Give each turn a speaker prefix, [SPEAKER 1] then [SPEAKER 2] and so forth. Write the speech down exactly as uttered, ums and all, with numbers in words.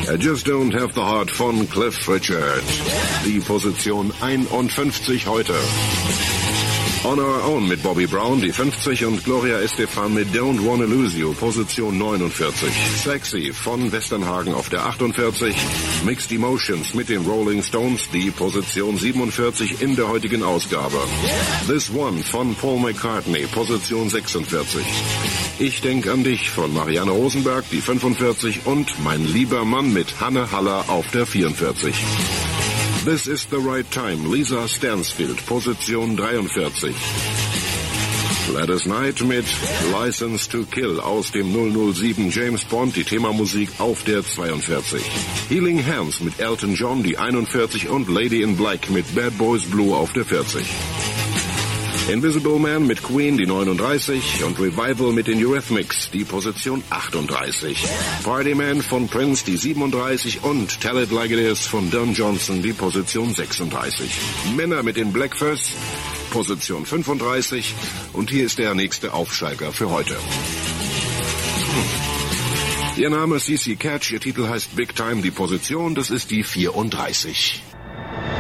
[SPEAKER 1] I Just Don't Have the Heart von Cliff Richard. Die Position einundfünfzig heute. On Our Own mit Bobby Brown, die fünfzig, und Gloria Estefan mit Don't Wanna Lose You, Position neunundvierzig. Sexy von Westernhagen auf der achtundvierzig. Mixed Emotions mit den Rolling Stones, die Position siebenundvierzig in der heutigen Ausgabe. This One von Paul McCartney, Position sechsundvierzig. Ich denk an dich von Marianne Rosenberg, die fünfundvierzig, und Mein lieber Mann mit Hanne Haller auf der vierundvierzig. This is the Right Time, Lisa Stansfield, Position dreiundvierzig. Gladys Knight mit License to Kill aus dem null null sieben James Bond, die Themamusik auf der zweiundvierzig. Healing Hands mit Elton John, die einundvierzig, und Lady in Black mit Bad Boys Blue auf der vierzig. Invisible Man mit Queen, die neununddreißig, und Revival mit den Eurythmics, die Position achtunddreißig. Party Man von Prince, die siebenunddreißig, und Tell It Like It Is von Don Johnson, die Position sechsunddreißig. Männer mit den Blackfurs, Position fünfunddreißig, und hier ist der nächste Aufsteiger für heute. Hm. Ihr Name ist C C Catch, ihr Titel heißt Big Time, die Position, das ist die vierunddreißig.